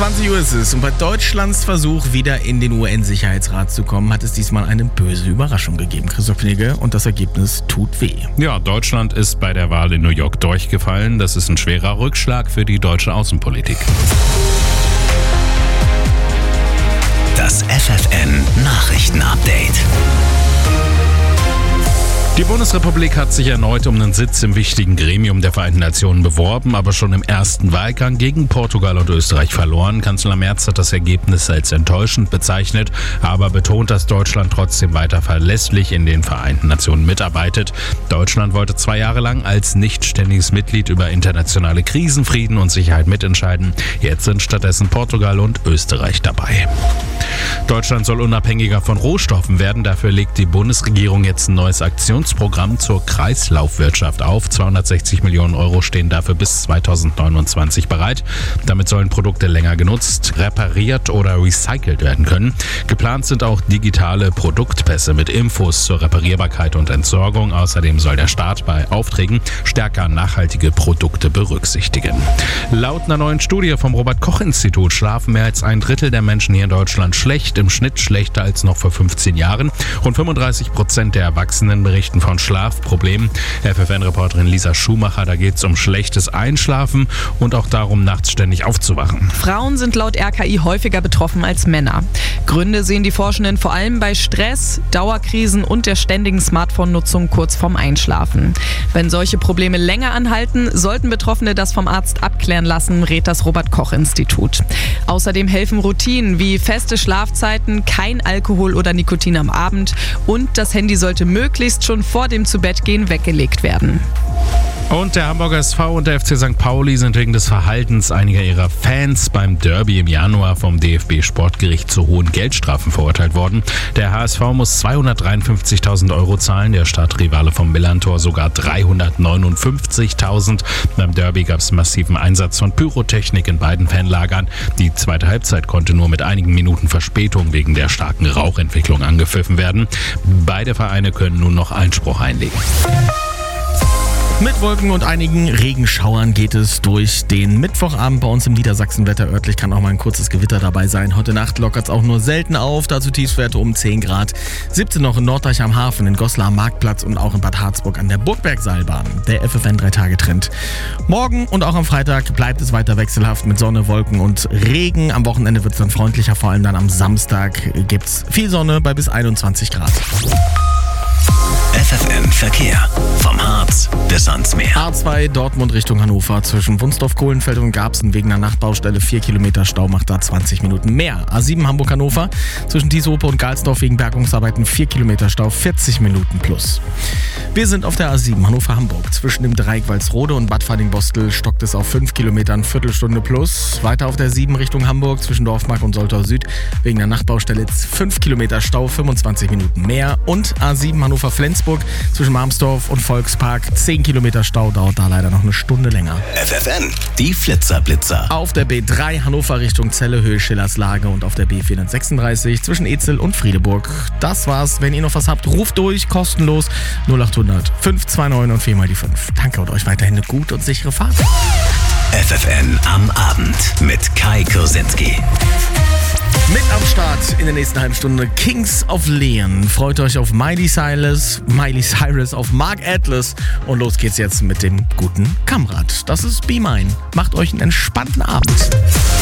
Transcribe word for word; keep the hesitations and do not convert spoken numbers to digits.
zwanzig Uhr ist es und bei Deutschlands Versuch, wieder in den U N-Sicherheitsrat zu kommen, hat es diesmal eine böse Überraschung gegeben, Christoph Knigge, und das Ergebnis tut weh. Ja, Deutschland ist bei der Wahl in New York durchgefallen. Das ist ein schwerer Rückschlag für die deutsche Außenpolitik. Das F F N-Nachrichten-Update. Die Bundesrepublik hat sich erneut um einen Sitz im wichtigen Gremium der Vereinten Nationen beworben, aber schon im ersten Wahlgang gegen Portugal und Österreich verloren. Kanzler Merz hat das Ergebnis als enttäuschend bezeichnet, aber betont, dass Deutschland trotzdem weiter verlässlich in den Vereinten Nationen mitarbeitet. Deutschland wollte zwei Jahre lang als nichtständiges Mitglied über internationale Krisen, Frieden und Sicherheit mitentscheiden. Jetzt sind stattdessen Portugal und Österreich dabei. Deutschland soll unabhängiger von Rohstoffen werden. Dafür legt die Bundesregierung jetzt ein neues Aktionsprogramm zur Kreislaufwirtschaft auf. zweihundertsechzig Millionen Euro stehen dafür bis zweitausendneunundzwanzig bereit. Damit sollen Produkte länger genutzt, repariert oder recycelt werden können. Geplant sind auch digitale Produktpässe mit Infos zur Reparierbarkeit und Entsorgung. Außerdem soll der Staat bei Aufträgen stärker nachhaltige Produkte berücksichtigen. Laut einer neuen Studie vom Robert-Koch-Institut schlafen mehr als ein Drittel der Menschen hier in Deutschland schlecht, im Schnitt schlechter als noch vor fünfzehn Jahren. Rund fünfunddreißig Prozent der Erwachsenen berichten von Schlafproblemen. F F N-Reporterin Lisa Schumacher, da geht es um schlechtes Einschlafen und auch darum, nachts ständig aufzuwachen. Frauen sind laut R K I häufiger betroffen als Männer. Gründe sehen die Forschenden vor allem bei Stress, Dauerkrisen und der ständigen Smartphone-Nutzung kurz vorm Einschlafen. Wenn solche Probleme länger anhalten, sollten Betroffene das vom Arzt abklären lassen, rät das Robert-Koch-Institut. Außerdem helfen Routinen wie feste Schlafzeiten, kein Alkohol oder Nikotin am Abend und das Handy sollte möglichst schon vor dem Zubettgehen weggelegt werden. Und der Hamburger S V und der F C Sankt Pauli sind wegen des Verhaltens einiger ihrer Fans beim Derby im Januar vom D F B-Sportgericht zu hohen Geldstrafen verurteilt worden. Der H S V muss zweihundertdreiundfünfzigtausend Euro zahlen, der Stadtrivale vom Millantor sogar dreihundertneunundfünfzigtausend. Beim Derby gab es massiven Einsatz von Pyrotechnik in beiden Fanlagern. Die zweite Halbzeit konnte nur mit einigen Minuten Verspätung wegen der starken Rauchentwicklung angepfiffen werden. Beide Vereine können nun noch Einspruch einlegen. Mit Wolken und einigen Regenschauern geht es durch den Mittwochabend bei uns im Niedersachsenwetter. Örtlich kann auch mal ein kurzes Gewitter dabei sein. Heute Nacht lockert es auch nur selten auf, dazu Tiefstwerte um zehn Grad. siebzehn noch in Norddeich am Hafen, in Goslar am Marktplatz und auch in Bad Harzburg an der Burgbergseilbahn. Der F F N drei Tage Trend. Morgen und auch am Freitag bleibt es weiter wechselhaft mit Sonne, Wolken und Regen. Am Wochenende wird es dann freundlicher, vor allem dann am Samstag gibt es viel Sonne bei bis einundzwanzig Grad. F F N-Verkehr. Vom Harz bis ans Meer. A zwei Dortmund Richtung Hannover. Zwischen Wunsdorf, Kohlenfeld und Garbsen wegen einer Nachtbaustelle vier Kilometer Stau macht da zwanzig Minuten mehr. A sieben Hamburg-Hannover. Zwischen Diesope und Galsdorf wegen Bergungsarbeiten vier Kilometer Stau, vierzig Minuten plus. Wir sind auf der A sieben Hannover-Hamburg. Zwischen dem Dreieck Walsrode und Bad Fading-Bostel stockt es auf fünf Kilometern, Viertelstunde plus. Weiter auf der sieben Richtung Hamburg zwischen Dorfmark und Soltau Süd wegen der Nachtbaustelle fünf Kilometer Stau, fünfundzwanzig Minuten mehr. Und A sieben Hannover-Flensburg zwischen Marmsdorf und Volkspark zehn Kilometer Stau, dauert da leider noch eine Stunde länger. F F N, die Flitzer-Blitzer. Auf der B drei Hannover Richtung Celle, Höhe Schillerslage und auf der B vierhundertsechsunddreißig zwischen Ezel und Friedeburg. Das war's. Wenn ihr noch was habt, ruft durch, kostenlos null achthundert fünf zwei neun und vier mal die fünf. Danke und euch weiterhin eine gute und sichere Fahrt. F F N am Abend mit Kai Kursinski. Mit am Start in der nächsten halben Stunde Kings of Leon. Freut euch auf Miley Cyrus, Miley Cyrus, auf Mark Atlas und los geht's jetzt mit dem guten Kamrad. Das ist Be Mine. Macht euch einen entspannten Abend.